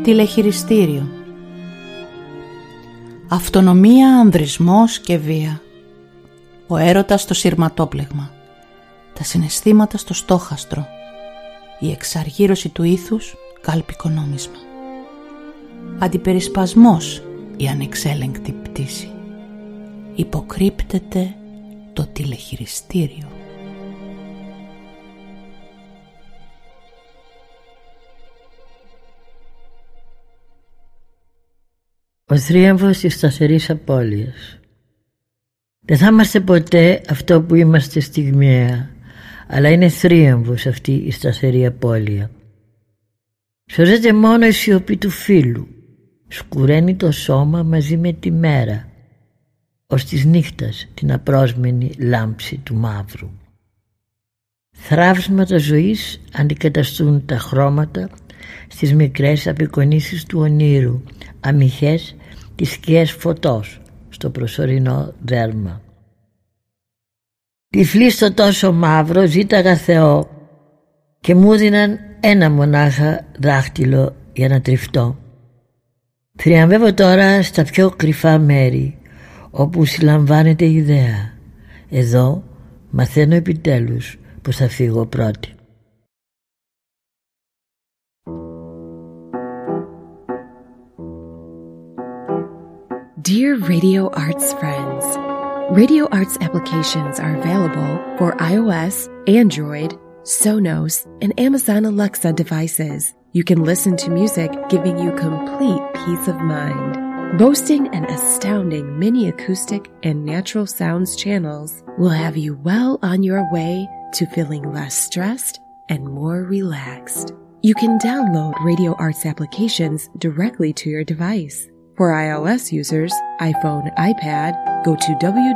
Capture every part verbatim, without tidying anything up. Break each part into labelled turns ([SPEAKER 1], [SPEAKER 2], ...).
[SPEAKER 1] Τηλεχειριστήριο. Αυτονομία, ανδρισμός και βία. Ο έρωτας στο σειρματόπλεγμα. Τα συναισθήματα στο στόχαστρο. Η εξαργύρωση του ήθους κάλπικο νόμισμα. Αντιπερισπασμός, η ανεξέλεγκτη πτήση. Υποκρύπτεται το τηλεχειριστήριο.
[SPEAKER 2] Ο θρίαμβος της σταθερής απώλειας. Δεν θα είμαστε ποτέ αυτό που είμαστε στιγμιαία, αλλά είναι θρίαμβος αυτή η σταθερή απώλεια. Σωρεύεται μόνο η σιωπή του φύλου, σκουραίνει το σώμα μαζί με τη μέρα, ως της νύχτας την απρόσμενη λάμψη του μαύρου. Θραύσματα ζωής αντικαταστούν τα χρώματα στις μικρές απεικονίσεις του ονείρου, αμυχές τις σκιές φωτός στο προσωρινό δέρμα. Τυφλή στο τόσο μαύρο ζήταγα Θεό και μου δίναν ένα μονάχα δάχτυλο για να τριφτώ. Θριαμβεύω τώρα στα πιο κρυφά μέρη όπου συλλαμβάνεται η ιδέα. Εδώ μαθαίνω επιτέλους πως θα φύγω πρώτη.
[SPEAKER 3] Dear Radio Arts friends, Radio Arts applications are available for iOS, Android, Sonos, and Amazon Alexa devices. You can listen to music giving you complete peace of mind. Boasting an astounding mini acoustic and natural sounds channels will have you well on your way to feeling less stressed and more relaxed. You can download Radio Arts applications directly to your device. For iOS users, iPhone, iPad, go to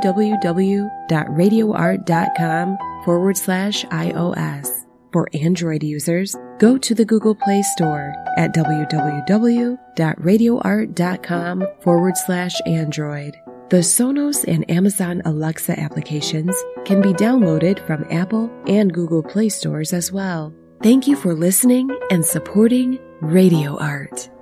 [SPEAKER 3] www.radioart.com forward slash iOS. For Android users, go to the Google Play Store at www.radioart.com forward slash Android. The Sonos and Amazon Alexa applications can be downloaded from Apple and Google Play stores as well. Thank you for listening and supporting Radio Art.